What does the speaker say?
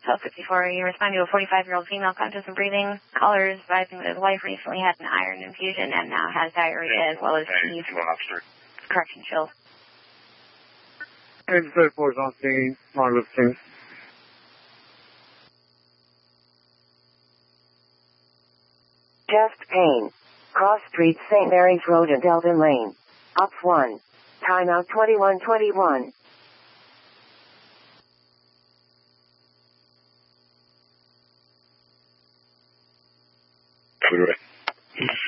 1264, you respond to a 45-year-old female conscious of breathing. Caller is advising that his wife recently had an iron infusion and now has diarrhea as well as teeth. Correction, chills. 834 is on scene. Martin Luther King. Chest pain. Cross Street, St. Mary's Road and Delvin Lane. Ops 1. Timeout 2121.